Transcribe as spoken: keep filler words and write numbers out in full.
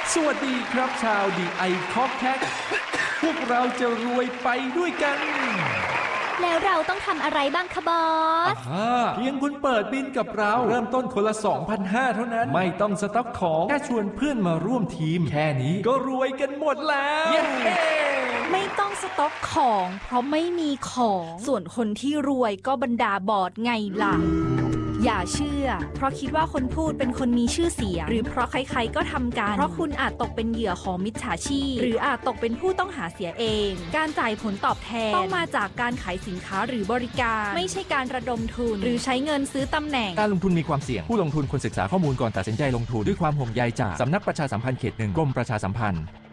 สวัสดีครับชาวดีไอคอกแท็กพวกเราจะรวยไปด้วยกันแล้วเราต้องทำอะไรบ้างคะบอสเพียงคุณเปิดบินกับเราเริ่มต้นคนละ สองพันห้าร้อย เท่านั้นไม่ต้องสต็อกของแค่ชวนเพื่อนมาร่วมทีมแค่นี้ก็รวยกันหมดแล้วไม่ต้องสต็อกของเพราะไม่มีของส่วนคนที่รวยก็บรรดาบอสไงล่ะอย่าเชื่อเพราะคิดว่าคนพูดเป็นคนมีชื่อเสียงหรือเพราะใครๆก็ทำกันเพราะคุณอาจตกเป็นเหยื่อของมิจฉาชีพหรืออาจตกเป็นผู้ต้องหาเสียเองการจ่ายผลตอบแทนต้องมาจากการขายสินค้าหรือบริการไม่ใช่การระดมทุนหรือใช้เงินซื้อตำแหน่งการลงทุนมีความเสี่ยงผู้ลงทุนควรศึกษาข้อมูลก่อนตัดสินใจลงทุนด้วยความห่วงใยจากสำนักประชาสัมพันธ์เขตหนึ่งกรมประชาสัมพันธ์